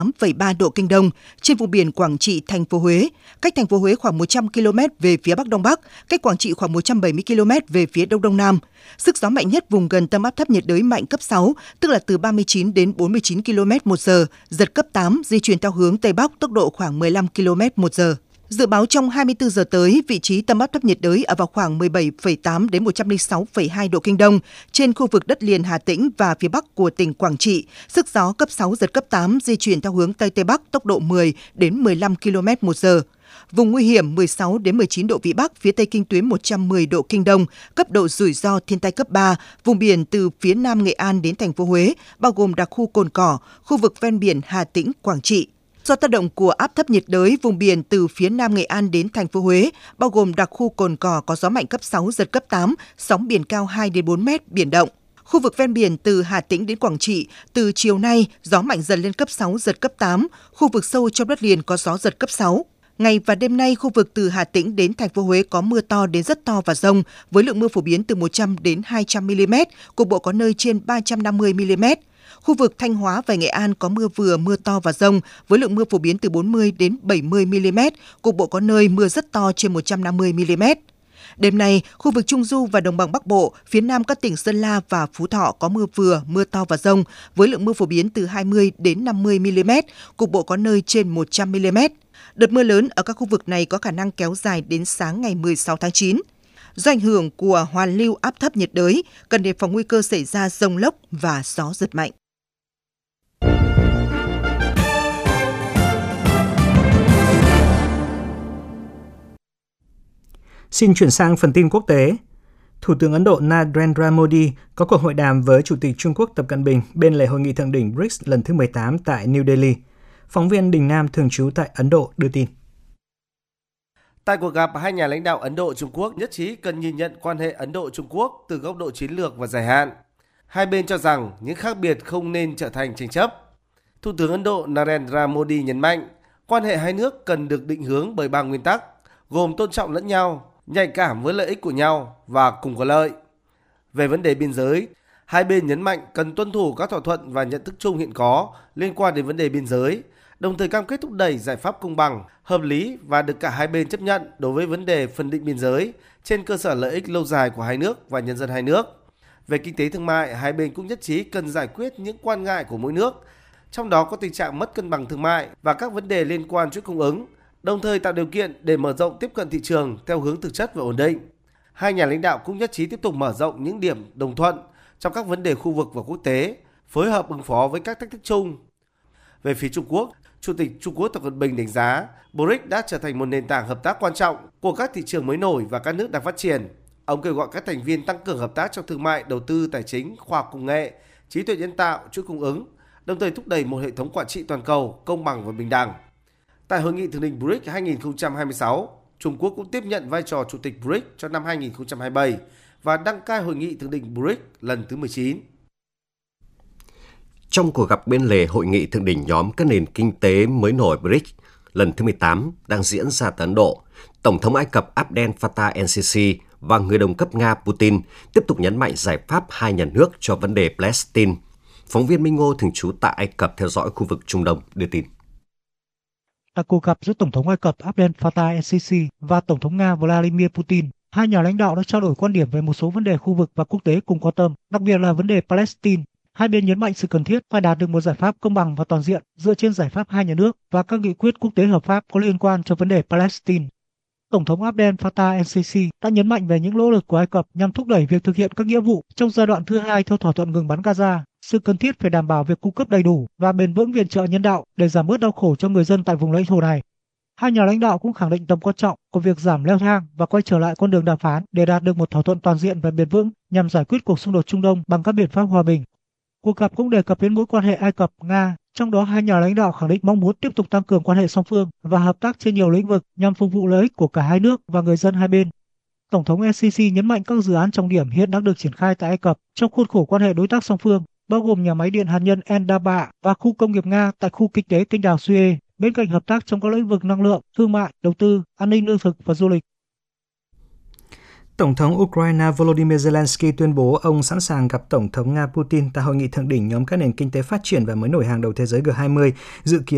8,3 độ kinh đông, trên vùng biển Quảng Trị, thành phố Huế, cách thành phố Huế khoảng 100 km về phía Bắc Đông Bắc, cách Quảng Trị khoảng 170 km về phía Đông Đông Nam. Sức gió mạnh nhất vùng gần tâm áp thấp nhiệt đới mạnh cấp 6, tức là từ 39 đến 49 km/h, giật cấp 8, di chuyển theo hướng Tây Bắc, tốc độ khoảng 15 km/h. Dự báo trong 24 giờ tới, vị trí tâm áp thấp nhiệt đới ở vào khoảng 17,8 đến 106,2 độ kinh đông trên khu vực đất liền Hà Tĩnh và phía Bắc của tỉnh Quảng Trị. Sức gió cấp 6, giật cấp 8, di chuyển theo hướng Tây Tây Bắc, tốc độ 10 đến 15 km/h. Vùng nguy hiểm 16 đến 19 độ Vĩ Bắc, phía Tây kinh tuyến 110 độ Kinh Đông, cấp độ rủi ro thiên tai cấp 3, vùng biển từ phía Nam Nghệ An đến thành phố Huế, bao gồm đặc khu Cồn Cỏ, khu vực ven biển Hà Tĩnh, Quảng Trị. Do tác động của áp thấp nhiệt đới, vùng biển từ phía Nam Nghệ An đến thành phố Huế, bao gồm đặc khu Cồn Cỏ có gió mạnh cấp 6, giật cấp 8, sóng biển cao 2 đến 4 mét, biển động. Khu vực ven biển từ Hà Tĩnh đến Quảng Trị, từ chiều nay, gió mạnh dần lên cấp 6, giật cấp 8, khu vực sâu trong đất liền có gió giật cấp 6. Ngày và đêm nay, khu vực từ Hà Tĩnh đến thành phố Huế có mưa to đến rất to và dông, với lượng mưa phổ biến từ 100 đến 200 mm, cục bộ có nơi trên 350 mm. Khu vực Thanh Hóa và Nghệ An có mưa vừa, mưa to và dông, với lượng mưa phổ biến từ 40 đến 70 mm, cục bộ có nơi mưa rất to trên 150 mm. Đêm nay, khu vực Trung Du và Đồng bằng Bắc Bộ, phía Nam các tỉnh Sơn La và Phú Thọ có mưa vừa, mưa to và dông, với lượng mưa phổ biến từ 20 đến 50 mm, cục bộ có nơi trên 100 mm. Đợt mưa lớn ở các khu vực này có khả năng kéo dài đến sáng ngày 16 tháng 9. Do ảnh hưởng của hoàn lưu áp thấp nhiệt đới, cần đề phòng nguy cơ xảy ra dông lốc và gió giật mạnh. Xin chuyển sang phần tin quốc tế. Thủ tướng Ấn Độ Narendra Modi có cuộc hội đàm với Chủ tịch Trung Quốc Tập Cận Bình bên lề hội nghị thượng đỉnh BRICS lần thứ 18 tại New Delhi. Phóng viên Đình Nam thường trú tại Ấn Độ đưa tin. Tại cuộc gặp, hai nhà lãnh đạo Ấn Độ-Trung Quốc nhất trí cần nhìn nhận quan hệ Ấn Độ-Trung Quốc từ góc độ chiến lược và dài hạn. Hai bên cho rằng những khác biệt không nên trở thành tranh chấp. Thủ tướng Ấn Độ Narendra Modi nhấn mạnh quan hệ hai nước cần được định hướng bởi 3 nguyên tắc, gồm tôn trọng lẫn nhau, nhạy cảm với lợi ích của nhau và cùng có lợi. Về vấn đề biên giới, hai bên nhấn mạnh cần tuân thủ các thỏa thuận và nhận thức chung hiện có liên quan đến vấn đề biên giới, đồng thời cam kết thúc đẩy giải pháp công bằng, hợp lý và được cả hai bên chấp nhận đối với vấn đề phân định biên giới trên cơ sở lợi ích lâu dài của hai nước và nhân dân hai nước. Về kinh tế thương mại, hai bên cũng nhất trí cần giải quyết những quan ngại của mỗi nước, trong đó có tình trạng mất cân bằng thương mại và các vấn đề liên quan chuỗi cung ứng, đồng thời tạo điều kiện để mở rộng tiếp cận thị trường theo hướng thực chất và ổn định. Hai nhà lãnh đạo cũng nhất trí tiếp tục mở rộng những điểm đồng thuận trong các vấn đề khu vực và quốc tế, phối hợp ứng phó với các thách thức chung. Về phía Trung Quốc, Chủ tịch Trung Quốc Tập Cận Bình đánh giá BRICS đã trở thành một nền tảng hợp tác quan trọng của các thị trường mới nổi và các nước đang phát triển. Ông kêu gọi các thành viên tăng cường hợp tác trong thương mại, đầu tư, tài chính, khoa học công nghệ, trí tuệ nhân tạo, chuỗi cung ứng, đồng thời thúc đẩy một hệ thống quản trị toàn cầu công bằng và bình đẳng. Tại hội nghị thượng đỉnh BRICS 2026, Trung Quốc cũng tiếp nhận vai trò Chủ tịch BRICS cho năm 2027 và đăng cai hội nghị thượng đỉnh BRICS lần thứ 19. Trong cuộc gặp bên lề hội nghị thượng đỉnh nhóm các nền kinh tế mới nổi BRICS lần thứ 18 đang diễn ra tại Ấn Độ, Tổng thống Ai Cập Abdel Fattah el-Sisi và người đồng cấp Nga Putin tiếp tục nhấn mạnh giải pháp hai nhà nước cho vấn đề Palestine. Phóng viên Minh Ngô thường trú tại Ai Cập theo dõi khu vực Trung Đông đưa tin. Tại cuộc gặp giữa Tổng thống Ai Cập Abdel Fattah el-Sisi và Tổng thống Nga Vladimir Putin, hai nhà lãnh đạo đã trao đổi quan điểm về một số vấn đề khu vực và quốc tế cùng quan tâm, đặc biệt là vấn đề Palestine. Hai bên nhấn mạnh sự cần thiết phải đạt được một giải pháp công bằng và toàn diện dựa trên giải pháp hai nhà nước và các nghị quyết quốc tế hợp pháp có liên quan cho vấn đề Palestine. Tổng thống Abdel Fattah el-Sisi đã nhấn mạnh về những nỗ lực của Ai Cập nhằm thúc đẩy việc thực hiện các nghĩa vụ trong giai đoạn thứ hai theo thỏa thuận ngừng bắn Gaza, sự cần thiết phải đảm bảo việc cung cấp đầy đủ và bền vững viện trợ nhân đạo để giảm bớt đau khổ cho người dân tại vùng lãnh thổ này. Hai nhà lãnh đạo cũng khẳng định tầm quan trọng của việc giảm leo thang và quay trở lại con đường đàm phán để đạt được một thỏa thuận toàn diện và bền vững nhằm giải quyết cuộc xung đột Trung Đông bằng các biện pháp hòa bình. Cuộc gặp cũng đề cập đến mối quan hệ Ai Cập-Nga, trong đó hai nhà lãnh đạo khẳng định mong muốn tiếp tục tăng cường quan hệ song phương và hợp tác trên nhiều lĩnh vực nhằm phục vụ lợi ích của cả hai nước và người dân hai bên. Tổng thống el-Sisi nhấn mạnh các dự án trọng điểm hiện đang được triển khai tại Ai Cập trong khuôn khổ quan hệ đối tác song phương, bao gồm nhà máy điện hạt nhân Endaba và khu công nghiệp Nga tại khu kinh tế kênh đào Suez, bên cạnh hợp tác trong các lĩnh vực năng lượng, thương mại, đầu tư, an ninh lương thực và du lịch. Tổng thống Ukraine Volodymyr Zelensky tuyên bố ông sẵn sàng gặp Tổng thống Nga Putin tại hội nghị thượng đỉnh nhóm các nền kinh tế phát triển và mới nổi hàng đầu thế giới G20 dự kiến